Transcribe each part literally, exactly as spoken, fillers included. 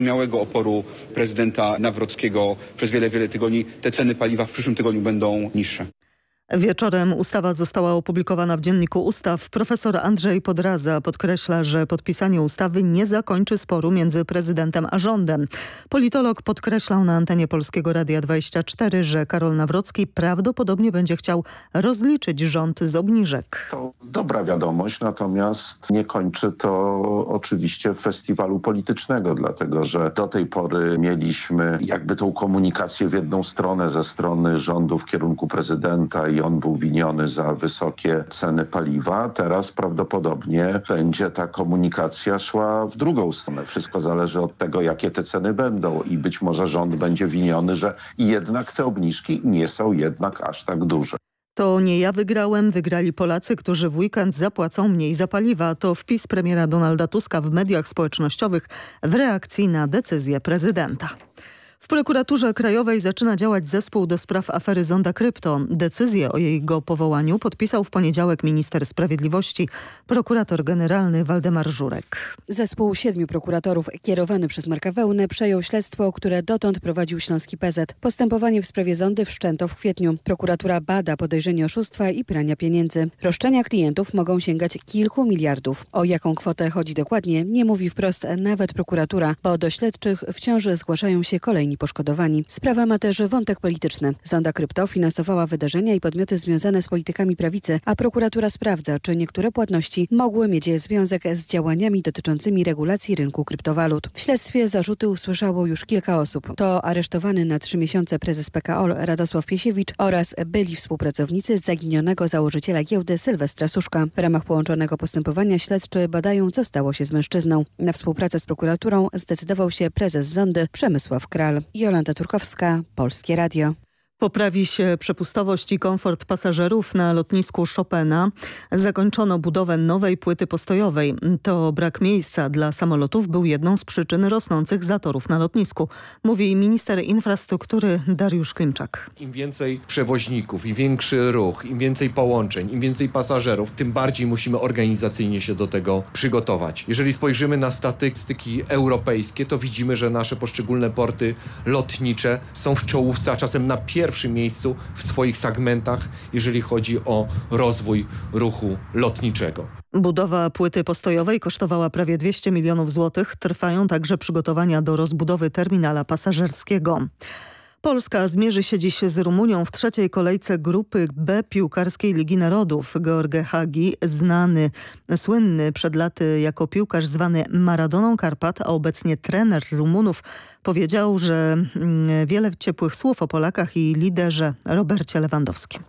Miałego oporu prezydenta Nawrockiego przez wiele, wiele tygodni te ceny paliwa w przyszłym tygodniu będą niższe. Wieczorem ustawa została opublikowana w Dzienniku Ustaw. Profesor Andrzej Podraza podkreśla, że podpisanie ustawy nie zakończy sporu między prezydentem a rządem. Politolog podkreślał na antenie Polskiego Radia dwadzieścia cztery, że Karol Nawrocki prawdopodobnie będzie chciał rozliczyć rząd z obniżek. To dobra wiadomość, natomiast nie kończy to oczywiście festiwalu politycznego, dlatego że do tej pory mieliśmy jakby tą komunikację w jedną stronę ze strony rządu w kierunku prezydenta i on był winiony za wysokie ceny paliwa. Teraz prawdopodobnie będzie ta komunikacja szła w drugą stronę. Wszystko zależy od tego, jakie te ceny będą i być może rząd będzie winiony, że jednak te obniżki nie są jednak aż tak duże. To nie ja wygrałem, wygrali Polacy, którzy w weekend zapłacą mniej za paliwa. To wpis premiera Donalda Tuska w mediach społecznościowych w reakcji na decyzję prezydenta. W prokuraturze krajowej zaczyna działać zespół do spraw afery Zonda Krypto. Decyzję o jego powołaniu podpisał w poniedziałek minister sprawiedliwości, prokurator generalny Waldemar Żurek. Zespół siedmiu prokuratorów kierowany przez Marka Wełnę przejął śledztwo, które dotąd prowadził Śląski P Z. Postępowanie w sprawie Zondy wszczęto w kwietniu. Prokuratura bada podejrzenie oszustwa i prania pieniędzy. Roszczenia klientów mogą sięgać kilku miliardów. O jaką kwotę chodzi dokładnie, nie mówi wprost nawet prokuratura, bo do śledczych wciąż zgłaszają się kolejni poszkodowani. Sprawa ma też wątek polityczny. Zonda Krypto finansowała wydarzenia i podmioty związane z politykami prawicy, a prokuratura sprawdza, czy niektóre płatności mogły mieć związek z działaniami dotyczącymi regulacji rynku kryptowalut. W śledztwie zarzuty usłyszało już kilka osób. To aresztowany na trzy miesiące prezes P K O L Radosław Piesiewicz oraz byli współpracownicy zaginionego założyciela giełdy Sylwestra Suszka. W ramach połączonego postępowania śledczy badają, co stało się z mężczyzną. Na współpracę z prokuraturą zdecydował się prezes Zondy Przemysław Kral. Jolanta Turkowska, Polskie Radio. Poprawi się przepustowość i komfort pasażerów na lotnisku Chopina. Zakończono budowę nowej płyty postojowej. To brak miejsca dla samolotów był jedną z przyczyn rosnących zatorów na lotnisku, mówi minister infrastruktury Dariusz Klimczak. Im więcej przewoźników, im większy ruch, im więcej połączeń, im więcej pasażerów, tym bardziej musimy organizacyjnie się do tego przygotować. Jeżeli spojrzymy na statystyki europejskie, to widzimy, że nasze poszczególne porty lotnicze są w czołówce, a czasem na pierwszym pierwszym miejscu w swoich segmentach, jeżeli chodzi o rozwój ruchu lotniczego. Budowa płyty postojowej kosztowała prawie dwieście milionów złotych. Trwają także przygotowania do rozbudowy terminala pasażerskiego. Polska zmierzy się dziś z Rumunią w trzeciej kolejce grupy B piłkarskiej Ligi Narodów. George Hagi, znany, słynny przed laty jako piłkarz zwany Maradoną Karpat, a obecnie trener Rumunów, powiedział, że wiele ciepłych słów o Polakach i liderze Robercie Lewandowskim.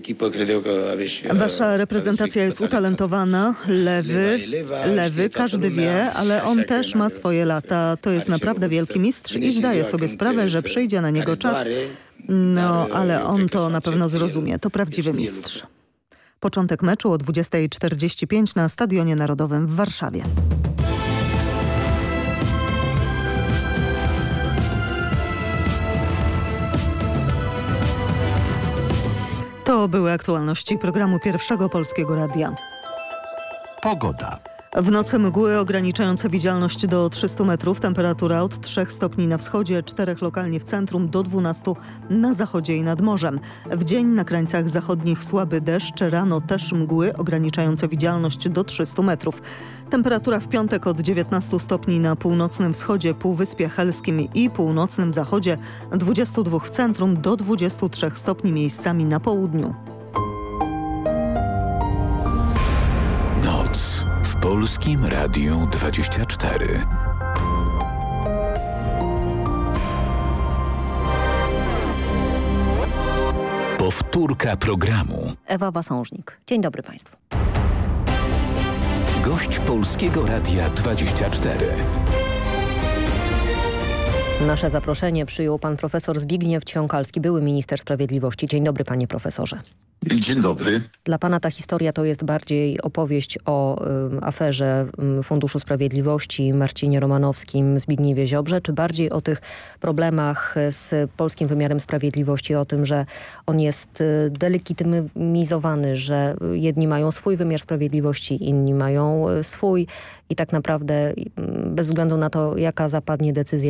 Wasza reprezentacja jest utalentowana, lewy, lewy, każdy wie, ale on też ma swoje lata. To jest naprawdę wielki mistrz i zdaje sobie sprawę, że przyjdzie na niego czas. No, ale on to na pewno zrozumie. To prawdziwy mistrz. Początek meczu o dwudziestej czterdzieści pięć na Stadionie Narodowym w Warszawie. To były aktualności programu Pierwszego Polskiego Radia. Pogoda. W nocy mgły ograniczające widzialność do trzystu metrów, temperatura od trzech stopni na wschodzie, czterech lokalnie w centrum, do dwunastu na zachodzie i nad morzem. W dzień na krańcach zachodnich słaby deszcz, rano też mgły ograniczające widzialność do trzystu metrów. Temperatura w piątek od dziewiętnastu stopni na północnym wschodzie, Półwyspie Helskim i północnym zachodzie, dwudziestu dwóch w centrum, do dwudziestu trzech stopni miejscami na południu. Noc w Polskim Radiu dwadzieścia cztery. Powtórka programu. Ewa Wasążnik. Dzień dobry Państwu. Gość Polskiego Radia dwadzieścia cztery. Nasze zaproszenie przyjął pan profesor Zbigniew Ćwiąkalski, były minister sprawiedliwości. Dzień dobry, panie profesorze. Dzień dobry. Dla pana ta historia to jest bardziej opowieść o y, aferze y, Funduszu Sprawiedliwości, Marcinie Romanowskim, Zbigniewie Ziobrze, czy bardziej o tych problemach z polskim wymiarem sprawiedliwości, o tym, że on jest y, delegitymizowany, że jedni mają swój wymiar sprawiedliwości, inni mają y, swój i tak naprawdę y, bez względu na to, jaka zapadnie decyzja